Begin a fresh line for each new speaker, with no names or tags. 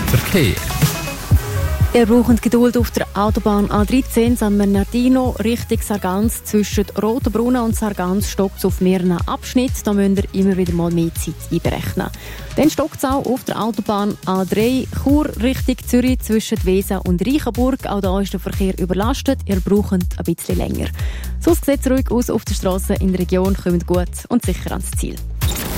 Verkehr.
Ihr braucht Geduld auf der Autobahn A13 San Bernardino Richtung Sargans. Zwischen Rotenbrunnen und Sargans stockt es auf mehreren Abschnitten. Da müsst ihr immer wieder mal mehr Zeit einberechnen. Dann stockt es auch auf der Autobahn A3 Chur Richtung Zürich zwischen Weser und Reichenburg. Auch da ist der Verkehr überlastet. Ihr braucht ein bisschen länger. Sonst sieht es ruhig aus auf der Straße in der Region. Kommt gut und sicher ans Ziel.